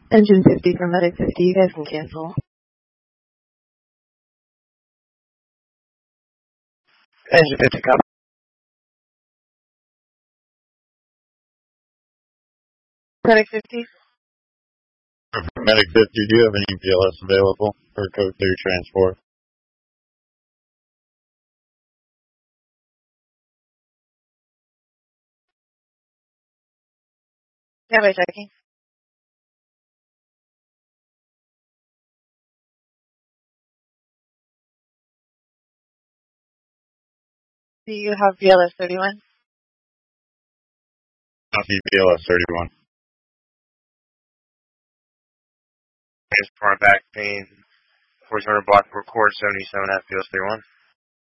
Engine 50 for Medic 50, you guys can cancel. Engine 50, copy. Medic 50? For Medic 50, do you have any PLS available for code 3 transport? Yeah, by checking. Do you have BLS 31? Copy PLS 31. Transport back pain, 400 block for court 77 at PLS 31.